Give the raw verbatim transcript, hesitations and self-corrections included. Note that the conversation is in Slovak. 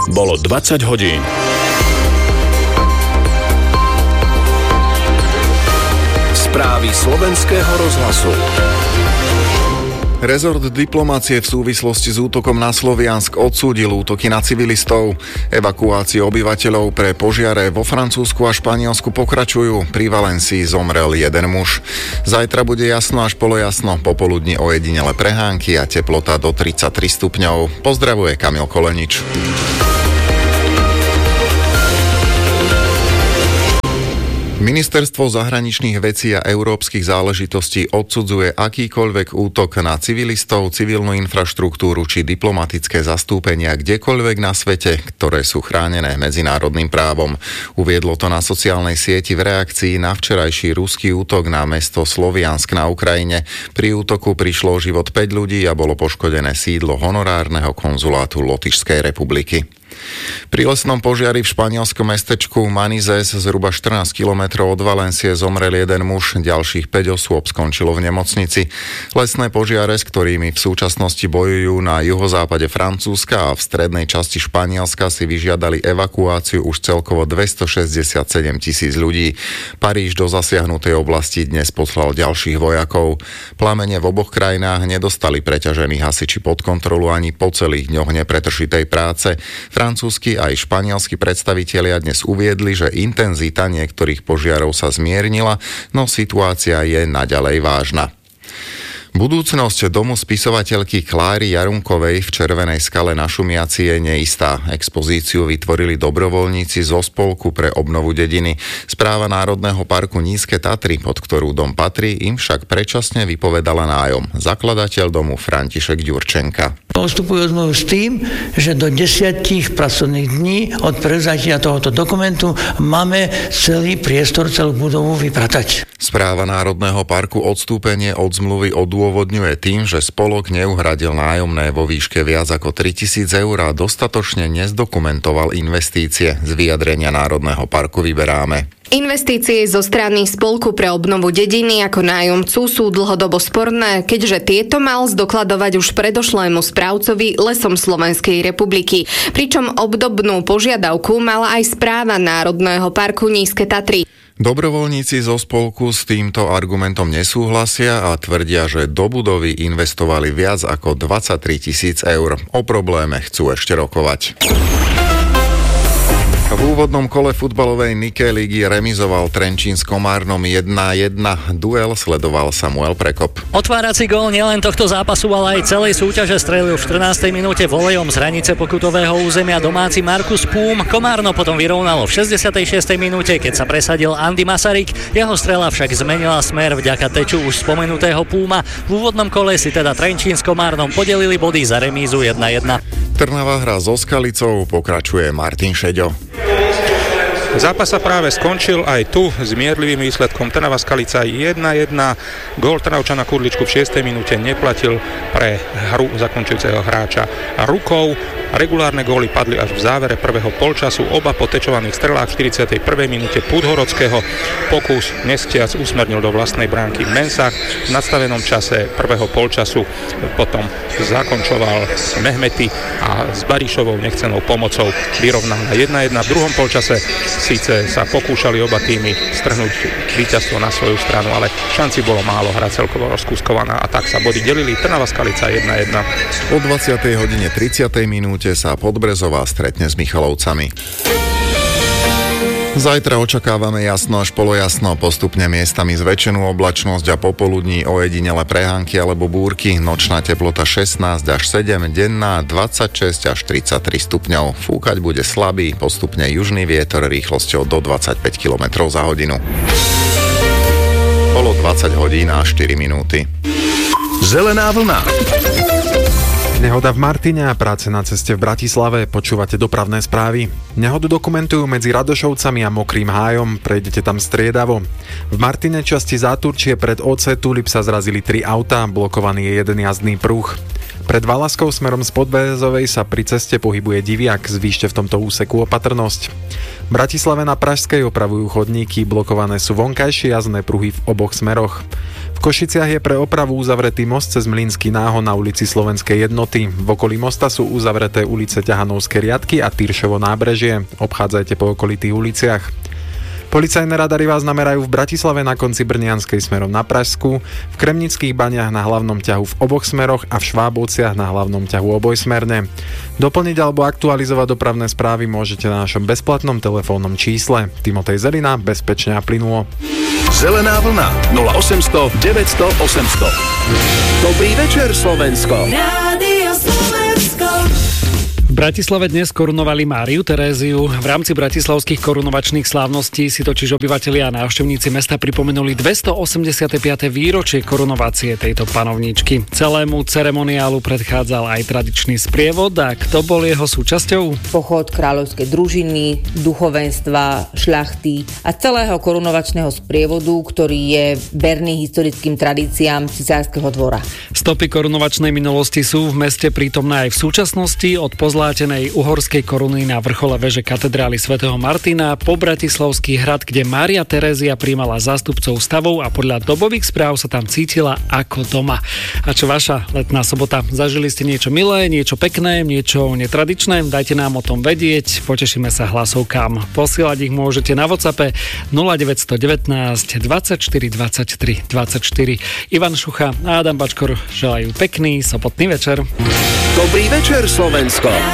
Bolo dvadsať hodín. Správy slovenského rozhlasu. Rezort diplomácie v súvislosti s útokom na Sloviansk odsúdil útoky na civilistov. Evakuácie obyvateľov pre požiare vo Francúzsku a Španielsku pokračujú. Pri Valencii zomrel jeden muž. Zajtra bude jasno až polojasno, popoludní ojedinele prehánky a teplota do tridsaťtri stupňov. Pozdravuje Kamil Kolenič. Ministerstvo zahraničných vecí a európskych záležitostí odsudzuje akýkoľvek útok na civilistov, civilnú infraštruktúru či diplomatické zastúpenia kdekoľvek na svete, ktoré sú chránené medzinárodným právom. Uviedlo to na sociálnej sieti v reakcii na včerajší ruský útok na mesto Sloviansk na Ukrajine. Pri útoku prišlo o život päť ľudí a bolo poškodené sídlo honorárneho konzulátu Lotyšskej republiky. Pri lesnom požiari v španielskom mestečku Manizes zhruba štrnásť kilometrov od Valencie zomrel jeden muž, ďalších päť osôb skončilo v nemocnici. Lesné požiare, s ktorými v súčasnosti bojujú na juhozápade Francúzska a v strednej časti Španielska, si vyžiadali evakuáciu už celkovo dvestošesťdesiatsedem tisíc ľudí. Paríž do zasiahnutej oblasti dnes poslal ďalších vojakov. Plamene v oboch krajinách nedostali preťažení hasiči pod kontrolu ani po celých dňoch nepretržitej práce. Francúzski aj španielski predstavitelia dnes uviedli, že intenzita niektorých požiarov sa zmiernila, no situácia je naďalej vážna. Budúcnosť domu spisovateľky Kláry Jarunkovej v Červenej skale na Šumiaci je neistá. Expozíciu vytvorili dobrovoľníci zo Spolku pre obnovu dediny. Správa Národného parku Nízke Tatry, pod ktorú dom patrí, im však predčasne vypovedala nájom. Zakladateľ domu František Ďurčenka. Postupujú zmluvu s tým, že do desiatich pracovných dní od prevzatia tohoto dokumentu máme celý priestor, celú budovu vypratať. Správa Národného parku odstúpenie od zmluvy odôvodňuje tým, že spolok neuhradil nájomné vo výške viac ako tritisíc eur a dostatočne nezdokumentoval investície. Z vyjadrenia Národného parku vyberáme. Investície zo strany Spolku pre obnovu dediny ako nájomcu sú dlhodobo sporné, keďže tieto mal zdokladovať už predošlému správcovi Lesom Slovenskej republiky. Pričom obdobnú požiadavku mala aj správa Národného parku Nízke Tatry. Dobrovoľníci zo spolku s týmto argumentom nesúhlasia a tvrdia, že do budovy investovali viac ako dvadsaťtri tisíc eur. O probléme chcú ešte rokovať. V úvodnom kole futbalovej Nike ligy remizoval Trenčín s Komárnom jeden jeden. Duel sledoval Samuel Prekop. Otvárací gól nielen tohto zápasu, ale aj celej súťaže strelil v štrnástej minúte volejom z hranice pokutového územia domáci Markus Púm. Komárno potom vyrovnalo v šesťdesiatej šiestej minúte, keď sa presadil Andy Masaryk. Jeho strela však zmenila smer vďaka teču už spomenutého Púma. V úvodnom kole si teda Trenčín s Komárnom podelili body za remízu jeden jeden. Trnava hra so Skalicou, pokračuje Martin Šeďo. Zápas sa práve skončil aj tu s mierlivým výsledkom. Trnava Skalica jeden jeden. Gól Trnavčana Kurličku v šiestej minúte neplatil pre hru zakončujúceho hráča rukou. Regulárne góly padli až v závere prvého polčasu, oba po tečovaných strelách v štyridsiatej prvej minúte Podhorodského. Pokus nestiac usmernil do vlastnej bránky Mensah. V nadstavenom čase prvého polčasu potom zakončoval Mehmety a s Barišovou nechcenou pomocou vyrovnal na jeden jeden. V druhom polčase síce sa pokúšali oba týmy strhnúť víťazstvo na svoju stranu, ale šanci bolo málo, hra celkovo rozkúskovaná a tak sa body delili. Trnava Skalica jeden jeden. O dvadsiatej hodine tridsiatej minúte sa Podbrezová stretne s Michalovcami. Zajtra očakávame jasno až polojasno, postupne miestami zväčšenú oblačnosť a popoludní ojedinele prehánky alebo búrky, nočná teplota šestnásť až sedem, denná dvadsaťšesť až tridsaťtri stupňov. Fúkať bude slabý, postupne južný vietor rýchlosťou do dvadsaťpäť kilometrov za hodinu. Bolo dvadsať hodín a štyri minúty. Zelená vlna. Nehoda v Martine a práce na ceste v Bratislave, počúvate dopravné správy. Nehodu dokumentujú medzi Radošovcami a Mokrým hájom, prejdete tam striedavo. V Martine časti Záturčie pred ó cé Tulip sa zrazili tri autá, blokovaný je jeden jazdný pruh. Pred Valaskou smerom z Podberezovej sa pri ceste pohybuje diviak, zvýšte v tomto úseku opatrnosť. V Bratislave na Pražskej opravujú chodníky, blokované sú vonkajšie jazdné pruhy v oboch smeroch. V Košiciach je pre opravu uzavretý most cez Mlynský náhon na ulici Slovenskej jednoty. V okolí mosta sú uzavreté ulice Ťahanovské riadky a Tyršovo nábrežie. Obchádzajte po okolitých uliciach. Policajné radary vás namerajú v Bratislave na konci Brnianskej smerom na Pražsku, v Kremnických baniach na hlavnom ťahu v oboch smeroch a v Švábovciach na hlavnom ťahu obojsmerne. Doplniť alebo aktualizovať dopravné správy môžete na našom bezplatnom telefónnom čísle. Timotej Zelina, bezpečne a plynulo. Zelená vlna nula osemsto deväťsto osemsto. Dobrý večer, Slovensko. Rádio Slovensko. V Bratislave dnes korunovali Máriu Teréziu. V rámci bratislavských korunovačných slávností si totiž obyvatelia a návštevníci mesta pripomenuli dvestoosemdesiate piate výročie korunovácie tejto panovníčky. Celému ceremoniálu predchádzal aj tradičný sprievod a kto bol jeho súčasťou? Pochod kráľovskej družiny, duchovenstva, šľachty a celého korunovačného sprievodu, ktorý je verný historickým tradíciám cisárskeho dvora. Stopy korunovačnej minulosti sú v meste prítomné aj v súčasnosti od pozlátenej uhorskej koruny na vrchole veže katedrály svätého Martina po Bratislavský hrad, kde Mária Terézia prijímala zástupcov stavov a podľa dobových správ sa tam cítila ako doma. A čo vaša letná sobota? Zažili ste niečo milé, niečo pekné, niečo netradičné? Dajte nám o tom vedieť, potešíme sa hlasovkám. Posielať ich môžete na WhatsAppe nula deväť jedna deväť dvadsaťštyri dvadsaťtri dvadsaťštyri. Ivan Šucha a Adam Bačkor želajú pekný sobotný večer. Dobrý večer, Slovensko.